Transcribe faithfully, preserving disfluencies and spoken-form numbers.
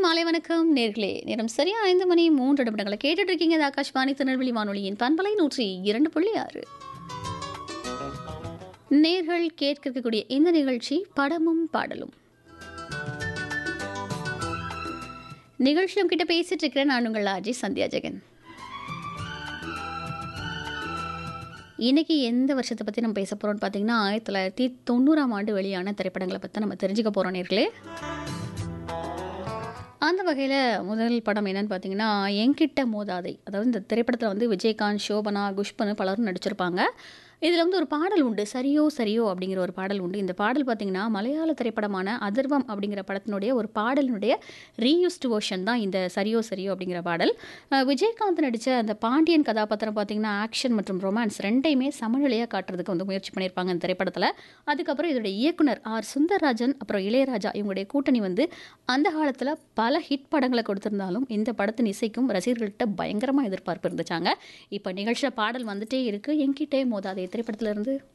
மாலை வணக்கம் நேர்களே. நேரம் சரியா ஐந்து மணி மூன்று நிமிடங்களை கேட்டுட்டு இருக்கீங்க. இது ஆகாஷ்வாணி திருநெல்வேலி வானொலியின் பண்பலை நூற்றி இரண்டு புள்ளி ஆறு. நேர்கள் கேட்க இருக்கக்கூடிய இந்த நிகழ்ச்சி படமும் பாடலும். நிகழ்ச்சியும் கிட்ட பேசிட்டு இருக்கிறேன் நான் உங்கள் ஆர்ஜி சந்தியா ஜெகன். இன்னைக்கு எந்த வருஷத்தை பற்றி நம்ம பேச போகிறோம்னு பார்த்தீங்கன்னா ஆயிரத்தி தொள்ளாயிரத்தி தொண்ணூறாம் ஆண்டு வெளியான திரைப்படங்களை பற்றி நம்ம தெரிஞ்சுக்க போகிறோம் நேர்களே. அந்த வகையில் முதல் படம் என்னன்னு பார்த்தீங்கன்னா என்கிட்ட மோதாதை. அதாவது இந்த திரைப்படத்தில் வந்து விஜயகாந்த், சோபனா, குஷ்பன் பலரும் நடிச்சிருப்பாங்க. இதில் வந்து ஒரு பாடல் உண்டு, சரியோ சரியோ அப்படிங்கிற ஒரு பாடல் உண்டு. இந்த பாடல் பார்த்திங்கன்னா மலையாள திரைப்படமான அதர்வம் அப்படிங்கிற படத்தினுடைய ஒரு பாடலினுடைய ரீயூஸ்டு வேர்ஷன் தான் இந்த சரியோ சரியோ அப்படிங்கிற பாடல். விஜயகாந்த் நடித்த அந்த பாண்டியன் கதாபாத்திரம் பார்த்திங்கன்னா ஆக்ஷன் மற்றும் ரொமான்ஸ் ரெண்டையுமே சமநிலையாக காட்டுறதுக்கு வந்து முயற்சி பண்ணியிருப்பாங்க இந்த திரைப்படத்தில். அதுக்கப்புறம் இதோடைய இயக்குனர் ஆர் சுந்தர்ராஜன் அப்புறம் இளையராஜா இவங்களுடைய கூட்டணி வந்து அந்த காலத்தில் பல ஹிட் படங்களை கொடுத்திருந்தாலும் இந்த படத்தின் இசைக்கும் ரசிகர்கள்ட்ட பயங்கரமாக எதிர்பார்ப்பு இருந்துச்சாங்க. இப்போ நிகழ்ச்சியில் பாடல் வந்துட்டே இருக்குது, என்கிட்டே மோதாதே திரைப்படத்திலிருந்து.